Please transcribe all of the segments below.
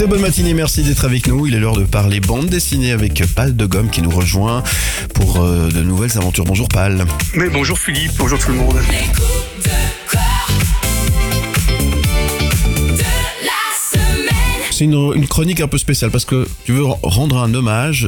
Très bonne matinée, merci d'être avec nous. Il est l'heure de parler bande dessinée avec Pal de Gomme qui nous rejoint pour de nouvelles aventures. Bonjour Pal. Mais bonjour Philippe, bonjour tout le monde. C'est une chronique un peu spéciale parce que tu veux rendre un hommage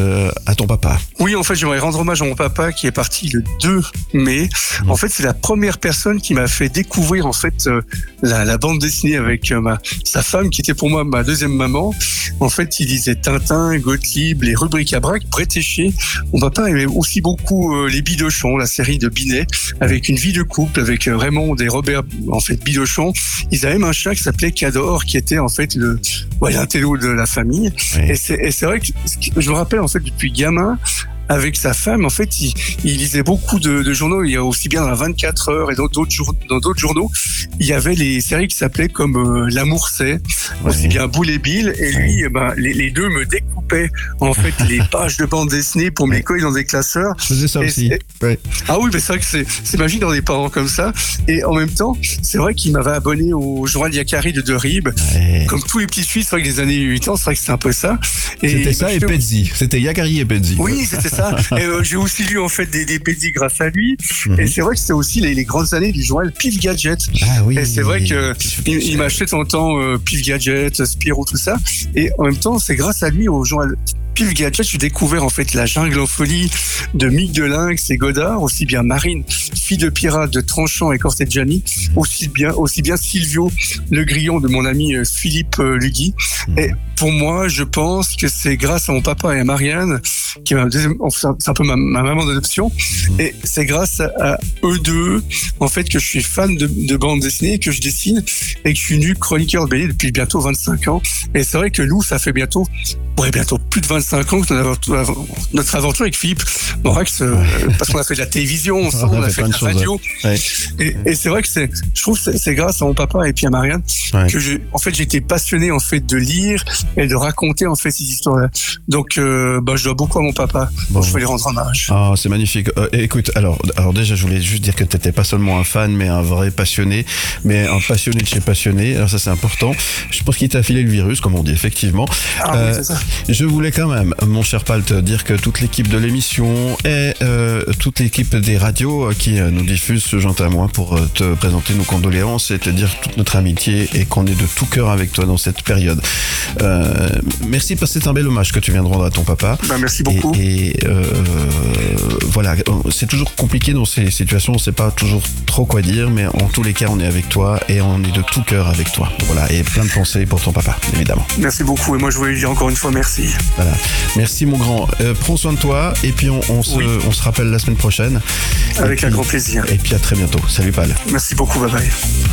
à ton papa. Oui, en fait, j'aimerais rendre hommage à mon papa qui est parti le 2 mai. En fait, c'est la première personne qui m'a fait découvrir en fait la bande dessinée avec sa femme qui était pour moi ma deuxième maman. En fait, il lisait Tintin, Gottlieb, les rubriques à braque, Bretéché. Mon papa aimait aussi beaucoup les Bidochon, la série de Binet, avec une vie de couple, avec Raymond et Robert, en fait, Bidochon. Ils avaient même un chat qui s'appelait Cador, qui était en fait l'intello de la famille. Oui. Et c'est vrai que je me rappelle en fait depuis gamin, avec sa femme, en fait, il lisait beaucoup de journaux. Il y a aussi bien dans la 24 heures et dans d'autres journaux, il y avait les séries qui s'appelaient comme L'amour c'est, aussi bien Boule et Bill. Et lui, les deux me découpaient en fait les pages de bande dessinée pour me les coller dans des classeurs. Je faisais ça aussi. Ouais. Ah oui, mais c'est vrai que c'est magique dans des parents comme ça. Et en même temps, c'est vrai qu'il m'avait abonné au journal Yakari de Ribes. Ouais. Comme tous les petits Suisses, c'est vrai que les années 80, c'est vrai que c'était un peu ça. C'était ça et Pezzi. C'était Yakari et Pezzi. Oui, c'était ça. Et j'ai aussi lu en fait des Pezzi grâce à lui. Et c'est vrai que c'était aussi les grandes années du journal Pif Gadget. Ah oui. Et c'est vrai que il m'achetait de temps en temps Pif Gadget, Spirou, tout ça. Et en même temps, c'est grâce à lui au journal Pif Gadget, j'ai découvert en fait La Jungle en folie de Mick de Lynx et Godard, aussi bien Marine, fille de pirate de Tranchant et Corteggiani, aussi bien Silvio, le grillon de mon ami Philippe Lugui. Et pour moi, je pense que c'est grâce à mon papa et à Marianne, qui est c'est un peu ma maman d'adoption, et c'est grâce à eux deux, en fait, que je suis fan de bande dessinée, que je dessine, et que je suis nu chroniqueur de BD depuis bientôt 25 ans. Et c'est vrai que nous, ça fait bientôt plus de 25 ans que notre aventure avec Philippe Morax, parce qu'on a fait de la télévision ensemble, on a fait de la radio. Ouais. Et c'est vrai que je trouve que c'est grâce à mon papa et puis à Marianne que j'ai été passionné en fait de lire et de raconter en fait ces histoires-là. Donc, je dois beaucoup à mon papa. Bon. Je vais lui rendre hommage. Ah, c'est magnifique. Écoute, alors déjà, je voulais juste dire que t'étais pas seulement un fan, mais un vrai passionné, mais un passionné de chez passionné. Alors ça, c'est important. Je pense qu'il t'a filé le virus, comme on dit, effectivement. Oui, c'est ça. Je voulais quand même, mon cher Pal, te dire que toute l'équipe de l'émission et toute l'équipe des radios qui nous diffusent se joint à moi pour te présenter nos condoléances et te dire toute notre amitié et qu'on est de tout cœur avec toi dans cette période. Merci parce que c'est un bel hommage que tu viens de rendre à ton papa. Merci beaucoup. Et voilà, c'est toujours compliqué dans ces situations, on ne sait pas toujours trop quoi dire, mais en tous les cas, on est avec toi et on est de tout cœur avec toi. Voilà, et plein de pensées pour ton papa, évidemment. Merci beaucoup. Et moi, je voulais lui dire encore une fois merci. Voilà. Merci mon grand. Prends soin de toi et puis on se rappelle la semaine prochaine. Avec un grand plaisir. Et puis à très bientôt. Salut Pal. Merci beaucoup. Bye bye.